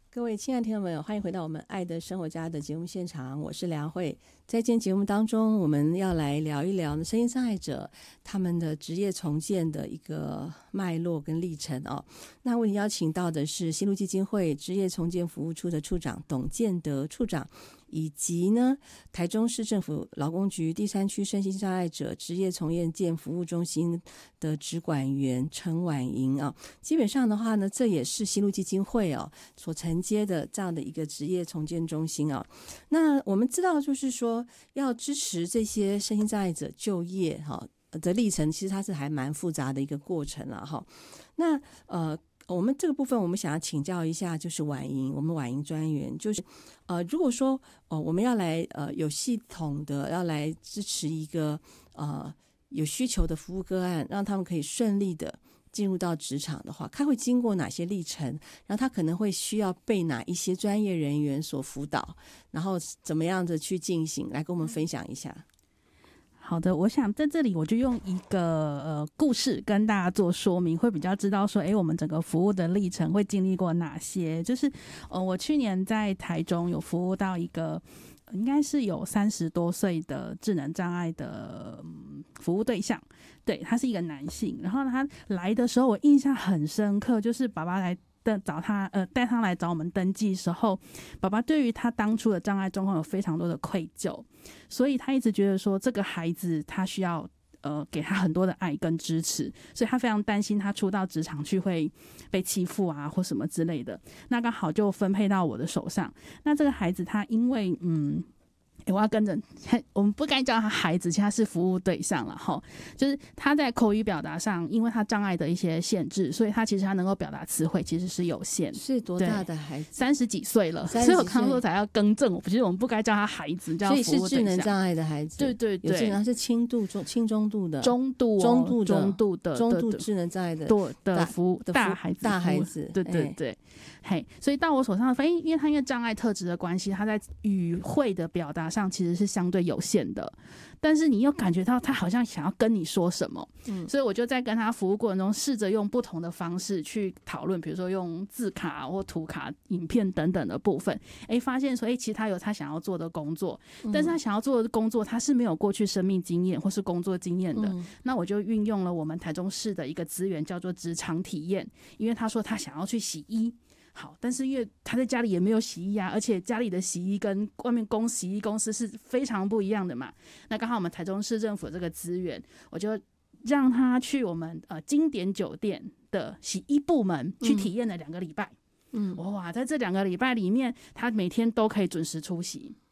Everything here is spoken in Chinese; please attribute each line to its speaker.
Speaker 1: 各位亲爱的听众朋友，欢迎回到我们爱的生活家的节目现场，我是梁慧。在今天节目当中，我们要来聊一聊身心障碍者他们的职业重建的一个脉络跟历程哦。那为你邀请到的是新路基金会职业重建服务处的处长董建德处长，以及呢台中市政府劳工局第3区身心障碍者职业重建服务中心的职管员陈婉莹啊。基本上的话呢，这也是新路基金会所承接的这样的一个职业重建中心啊。那我们知道就是说要支持这些身心障碍者就业的历程，其实它是还蛮复杂的一个过程了哈。那我们这个部分我们想要请教一下，就是婉莹，我们婉莹专员，就是如果说我们要来有系统的要来支持一个有需求的服务个案，让他们可以顺利的进入到职场的话，他会经过哪些历程？然后他可能会需要被哪一些专业人员所辅导，然后怎么样的去进行？来跟我们分享一下。
Speaker 2: 好的，我想在这里我就用一个故事跟大家做说明，会比较知道说，我们整个服务的历程会经历过哪些。就是我去年在台中有服务到一个应该是有30多岁的智能障碍的服务对象，对，他是一个男性。然后他来的时候我印象很深刻，就是爸爸来找他带他来找我们登记的时候，爸爸对于他当初的障碍状况有非常多的愧疚，所以他一直觉得说这个孩子他需要给他很多的爱跟支持，所以他非常担心他出到职场去会被欺负啊或什么之类的。那刚好就分配到我的手上。那这个孩子他因为我要跟着，我们不该叫他孩子，其实他是服务对象了齁。就是他在口语表达上，因为他障碍的一些限制，所以他其实他能够表达词汇其实是有限。
Speaker 1: 是多大的孩子
Speaker 2: ？30几岁了，所以我刚刚说才要更正，其实我们不该叫他孩子，叫他服务对象。
Speaker 1: 所以是智能障碍的孩子。
Speaker 2: 对对对，
Speaker 1: 有些人是轻中度的，
Speaker 2: 中度
Speaker 1: 智能障碍的
Speaker 2: 服务大孩子，对对对。所以到我手上的因为障碍特质的关系，他在语汇的表达上其实是相对有限的，但是你又感觉到他好像想要跟你说什么，所以我就在跟他服务过程中试着用不同的方式去讨论，比如说用字卡或图卡、影片等等的部分，发现说其实他有他想要做的工作，但是他想要做的工作他是没有过去生命经验或是工作经验的，那我就运用了我们台中市的一个资源叫做职场体验，因为他说他想要去洗衣，好，但是因为他在家里也没有洗衣而且家里的洗衣跟外面洗衣公司是非常不一样的嘛。那刚好我们台中市政府这个资源，我就让他去我们经典酒店的洗衣部门去体验了2个礼拜。哇，在这2个礼拜里面，他每天都可以准时出席。